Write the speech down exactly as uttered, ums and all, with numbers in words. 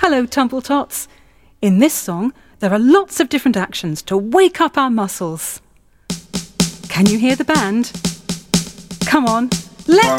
Hello, Tumble Tots. In this song, there are lots of different actions to wake up our muscles. Can you hear the band? Come on, let's